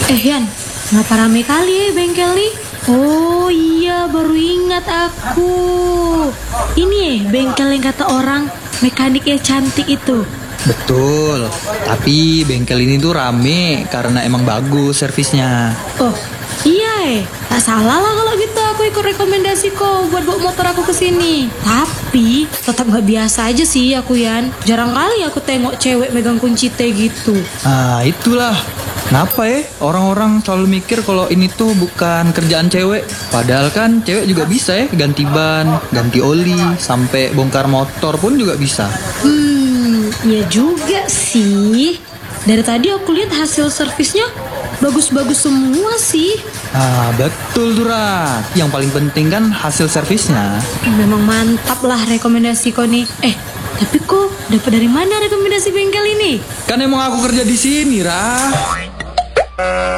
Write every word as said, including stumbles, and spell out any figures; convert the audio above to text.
Eh Yan, ngapa rame kali ya bengkel nih? Oh iya, baru ingat aku. Ini ya bengkel yang kata orang mekaniknya cantik itu. Betul, tapi bengkel ini tuh rame karena emang bagus servisnya. Oh iya eh, tak salah lah kalau gitu aku ikut rekomendasi kok buat bawa motor aku ke sini. Tapi tetap nggak biasa aja sih aku Yan. Jarang kali aku tengok cewek megang kunci T gitu. Nah itulah, kenapa ya orang-orang selalu mikir kalau ini tuh bukan kerjaan cewek. Padahal kan cewek juga bisa ya ganti ban, ganti oli, sampai bongkar motor pun juga bisa. Hmm, ya juga sih. Dari tadi aku lihat hasil servisnya bagus-bagus semua sih. Ah betul tuh Ra. Yang paling penting kan hasil servisnya. Memang mantap lah rekomendasi kau nih. Eh, tapi kok dapat dari mana rekomendasi bengkel ini? Kan emang aku kerja di sini Ra.